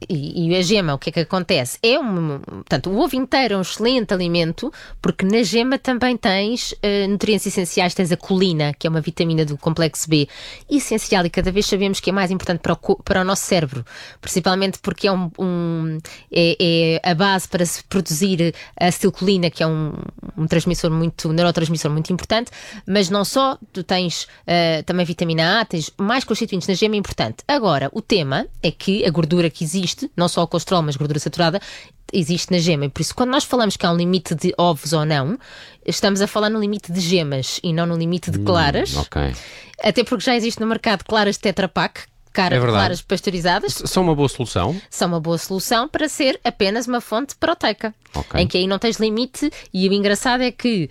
E a gema, o que é que acontece? Portanto, o ovo inteiro é um excelente alimento, porque na gema também tens nutrientes essenciais, tens a colina, que é uma vitamina do complexo B, essencial, e cada vez sabemos que é mais importante para o nosso cérebro, principalmente porque é a base para se produzir a acetilcolina, que é um neurotransmissor muito importante, mas não só, tu tens também vitamina A, tens mais constituintes na gema, é importante. Agora, o tema é que a gordura que existe, não só o colesterol, mas gordura saturada, existe na gema. E por isso, quando nós falamos que há um limite de ovos ou não, estamos a falar no limite de gemas e não no limite de claras. Até porque já existe no mercado claras de Tetra Pak, claras pasteurizadas. São uma boa solução? São uma boa solução para ser apenas uma fonte proteica. Em que aí não tens limite, e o engraçado é que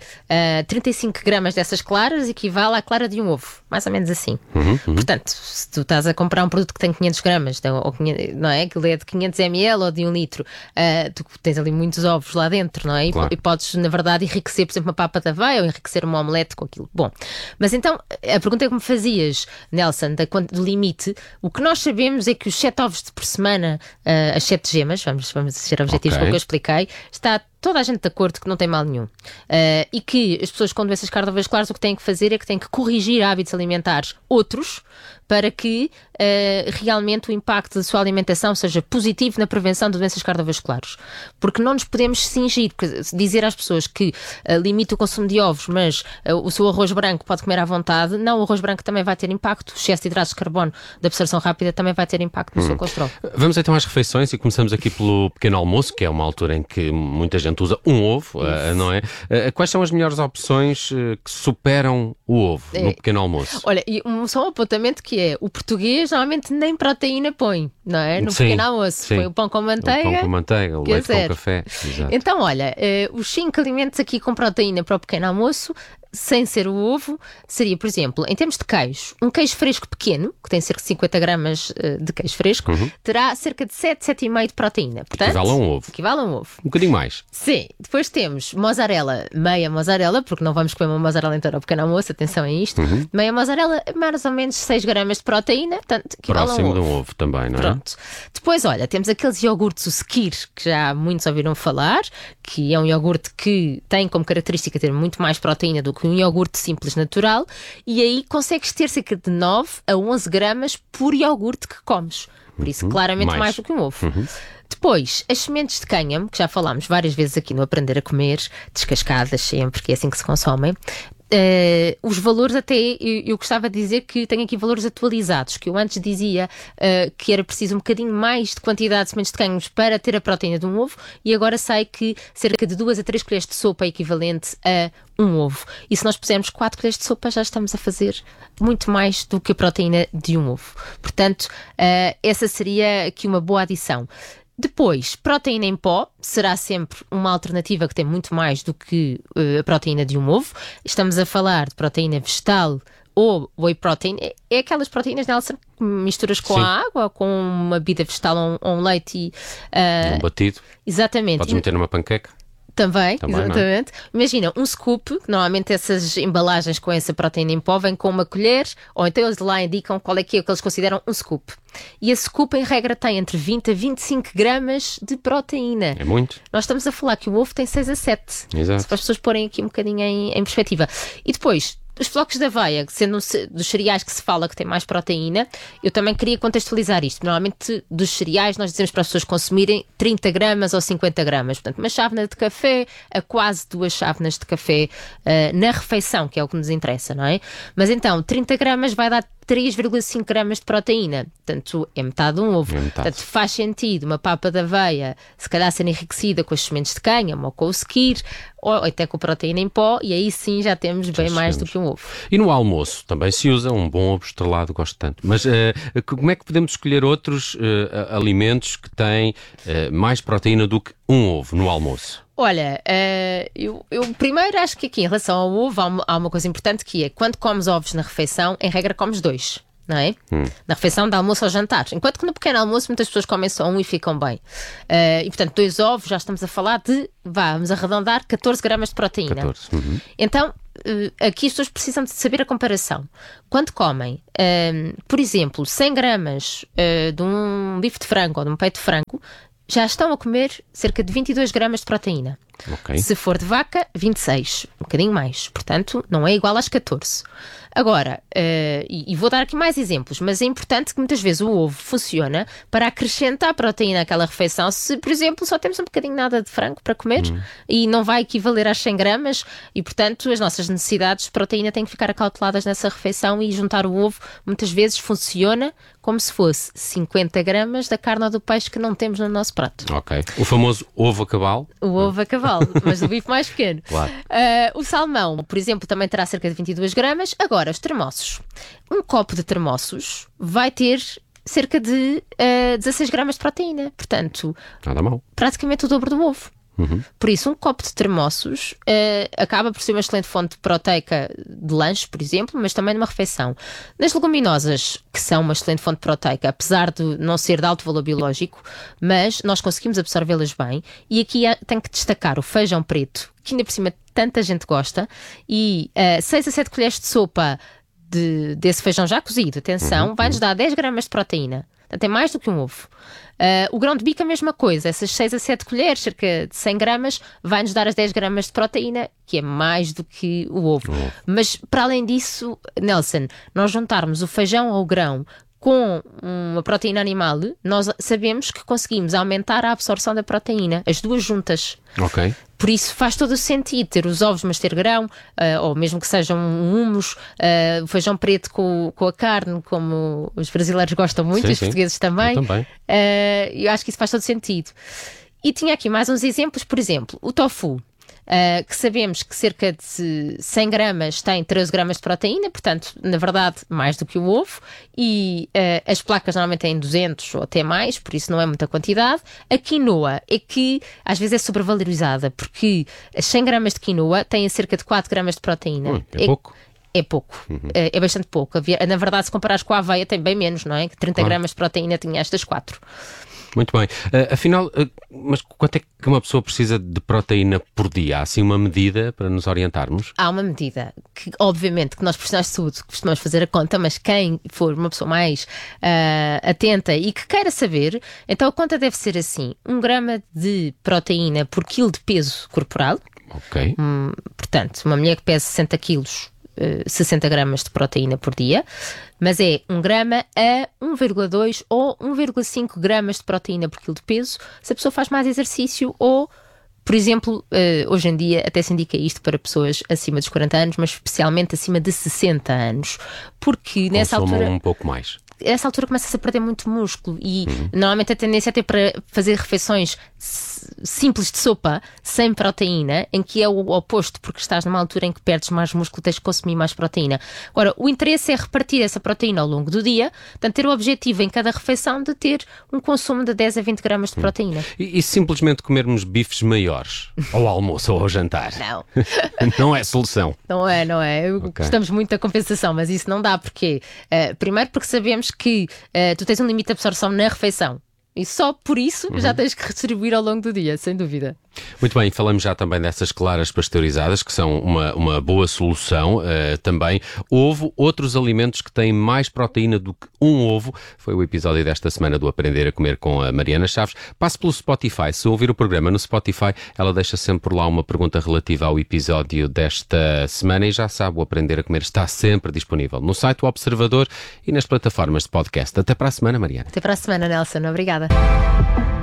35 gramas dessas claras equivale à clara de um ovo. Mais ou menos assim. Portanto, se tu estás a comprar um produto que tem 500 gramas, não é? Aquilo é de 500 ml ou de 1 litro, tu tens ali muitos ovos lá dentro, não é? Claro. E podes, na verdade, enriquecer, por exemplo, uma papa de aveia ou enriquecer uma omelete com aquilo. Bom, mas então, a pergunta que me fazias, Nelson, do limite, o que nós sabemos é que os 7 ovos por semana, as 7 gemas, vamos ser objetivos com o que eu expliquei, está toda a gente de acordo que não tem mal nenhum. E que as pessoas com doenças cardiovasculares o que têm que fazer é que têm que corrigir hábitos alimentares outros para que realmente o impacto da sua alimentação seja positivo na prevenção de doenças cardiovasculares. Porque não nos podemos cingir, dizer às pessoas que limita o consumo de ovos, mas o seu arroz branco pode comer à vontade. Não, o arroz branco também vai ter impacto. O excesso de hidratos de carbono da absorção rápida também vai ter impacto no seu colesterol. Vamos então às refeições e começamos aqui pelo pequeno almoço, que é uma altura em que muita gente usa um ovo, não é? Quais são as melhores opções que superam o ovo no pequeno almoço? Olha, e só um apontamento que é, o português normalmente nem proteína põe, não é? No pequeno almoço. Põe o pão com manteiga. O pão com manteiga, o leite com café. Exato. Então, olha, os 5 alimentos aqui com proteína para o pequeno almoço, sem ser o ovo, seria, por exemplo, em termos de queijo, um queijo fresco pequeno, que tem cerca de 50 gramas de queijo fresco, terá cerca de 7, 7,5 de proteína. Portanto, equivale a um ovo. Um bocadinho mais. Sim. Depois temos mozzarella, meia mozzarella, porque não vamos comer uma mozzarella inteira ao pequeno almoço, atenção a isto. Meia mozzarella, mais ou menos 6 gramas de proteína, portanto, equivale próximo a um ovo. de um ovo também, não é? Pronto. Depois, olha, temos aqueles iogurtes, o Skyr, que já muitos ouviram falar, que é um iogurte que tem como característica ter muito mais proteína do que um iogurte simples natural, e aí consegues ter cerca de 9 a 11 gramas por iogurte que comes. Por isso, claramente mais do que um ovo. Depois, as sementes de cânhamo, que já falámos várias vezes aqui no Aprender a Comer, descascadas sempre, que é assim que se consomem. Os valores até, eu gostava de dizer que tenho aqui valores atualizados, que eu antes dizia que era preciso um bocadinho mais de quantidade de sementes de cânhamo para ter a proteína de um ovo, e agora sei que cerca de 2 a 3 colheres de sopa é equivalente a um ovo. E se nós pusermos 4 colheres de sopa, já estamos a fazer muito mais do que a proteína de um ovo. Portanto, essa seria aqui uma boa adição. Depois, proteína em pó será sempre uma alternativa que tem muito mais do que a proteína de um ovo. Estamos a falar de proteína vegetal ou whey protein. É aquelas proteínas, Nelson, que misturas com a água, com uma bebida vegetal ou um leite e... um batido. Exatamente. Podes meter numa panqueca. Também, exatamente. Imagina, um scoop, normalmente essas embalagens com essa proteína em pó vêm com uma colher, ou então eles lá indicam qual é que eles consideram um scoop. E a scoop, em regra, tem entre 20 a 25 gramas de proteína. É muito. Nós estamos a falar que o ovo tem 6 a 7. Exato. Para as pessoas porem aqui um bocadinho em perspectiva. E depois, os flocos de aveia, sendo dos cereais que se fala que tem mais proteína, eu também queria contextualizar isto. Normalmente, dos cereais, nós dizemos para as pessoas consumirem 30 gramas ou 50 gramas. Portanto, uma chávena de café a quase 2 chávenas de café na refeição, que é o que nos interessa, não é? Mas então, 30 gramas vai dar 3,5 gramas de proteína. Portanto, é metade de um ovo. Portanto, faz sentido uma papa de aveia, se calhar ser enriquecida com as sementes de cânhamo ou com o Skyr, ou até com proteína em pó, e aí sim já temos bem mais do que um ovo. E no almoço também se usa um bom ovo estrelado, gosto tanto. Mas como é que podemos escolher outros alimentos que têm mais proteína do que um ovo no almoço? Olha, eu primeiro acho que aqui em relação ao ovo há uma coisa importante, que é, quando comes ovos na refeição, em regra comes 2. Não é? Na refeição de almoço ao jantar. Enquanto que no pequeno almoço muitas pessoas comem só um e ficam bem. E portanto, 2 ovos, já estamos a falar de, vamos arredondar, 14 gramas de proteína. 14. Então, aqui as pessoas precisam de saber a comparação. Quando comem, por exemplo, 100 gramas de um bife de frango ou de um peito de frango, já estão a comer cerca de 22 gramas de proteína. Okay. Se for de vaca, 26, um bocadinho mais. Portanto, não é igual às 14. Agora, e vou dar aqui mais exemplos, mas é importante que muitas vezes o ovo funciona para acrescentar proteína àquela refeição. Se, por exemplo, só temos um bocadinho nada de frango para comer e não vai equivaler às 100 gramas e, portanto, as nossas necessidades de proteína têm que ficar acauteladas nessa refeição e juntar o ovo muitas vezes funciona como se fosse 50 gramas da carne ou do peixe que não temos no nosso prato. Ok. O famoso ovo a cavalo? O ovo a cavalo, mas o bife mais pequeno. Claro. O salmão, por exemplo, também terá cerca de 22 gramas. Agora, os termossos. Um copo de termossos vai ter cerca de 16 gramas de proteína. Portanto, nada mal. Praticamente o dobro do ovo. Por isso, um copo de termossos acaba por ser uma excelente fonte proteica de lanche, por exemplo, mas também numa refeição. Nas leguminosas, que são uma excelente fonte proteica, apesar de não ser de alto valor biológico, mas nós conseguimos absorvê-las bem. E aqui tenho que destacar o feijão preto, que ainda por cima tanta gente gosta, e 6 a 7 colheres de sopa desse feijão já cozido, atenção, vai-nos dar 10 gramas de proteína. Portanto, é mais do que um ovo. O grão de bico a mesma coisa, essas 6 a 7 colheres, cerca de 100 gramas, vai-nos dar as 10 gramas de proteína, que é mais do que o ovo. Mas, para além disso, Nelson, nós juntarmos o feijão ou o grão com uma proteína animal, nós sabemos que conseguimos aumentar a absorção da proteína, as duas juntas. Ok. Por isso faz todo o sentido ter os ovos, mas ter grão, ou mesmo que sejam um hummus, o feijão preto com a carne, como os brasileiros gostam muito, os portugueses também. Eu também. Eu acho que isso faz todo sentido. E tinha aqui mais uns exemplos, por exemplo, o tofu. Que sabemos que cerca de 100 gramas tem 13 gramas de proteína, portanto, na verdade, mais do que o ovo, e as placas normalmente têm 200 ou até mais, por isso não é muita quantidade. A quinoa é que às vezes é sobrevalorizada, porque as 100 gramas de quinoa têm cerca de 4 gramas de proteína. É pouco. É pouco, é bastante pouco. Na verdade, se comparares com a aveia, tem bem menos, não é? 30 gramas de proteína tinha estas 4. Muito bem. Afinal, mas quanto é que uma pessoa precisa de proteína por dia? Há assim uma medida para nos orientarmos? Há uma medida que, obviamente, que nós profissionais de saúde costumamos fazer a conta, mas quem for uma pessoa mais atenta e que queira saber, então a conta deve ser assim: 1 grama de proteína por quilo de peso corporal. Ok. Portanto, uma mulher que pesa 60 quilos, 60 gramas de proteína por dia, mas é 1 grama a 1,2 ou 1,5 gramas de proteína por quilo de peso se a pessoa faz mais exercício ou, por exemplo, hoje em dia até se indica isto para pessoas acima dos 40 anos, mas especialmente acima de 60 anos, porque nessa altura um pouco mais. Nessa altura começa-se a perder muito músculo e normalmente a tendência é ter para fazer refeições simples de sopa, sem proteína, em que é o oposto, porque estás numa altura em que perdes mais músculo, tens de consumir mais proteína. Agora, o interesse é repartir essa proteína ao longo do dia, portanto ter o objetivo em cada refeição de ter um consumo de 10 a 20 gramas de proteína. E simplesmente comermos bifes maiores ao almoço ou ao jantar? Não. Não é solução. Não é. Gostamos muito da compensação, mas isso não dá. Porquê? Primeiro porque sabemos que tu tens um limite de absorção na refeição. E só por isso já tens que redistribuir ao longo do dia, sem dúvida. Muito bem, falamos já também dessas claras pasteurizadas, que são uma boa solução. Também ovo, outros alimentos que têm mais proteína do que um ovo. Foi o episódio desta semana do Aprender a Comer com a Mariana Chaves. Passe pelo Spotify. Se ouvir o programa no Spotify, ela deixa sempre por lá uma pergunta relativa ao episódio desta semana. E já sabe, o Aprender a Comer está sempre disponível no site do Observador e nas plataformas de podcast. Até para a semana, Mariana. Até para a semana, Nelson. Obrigada.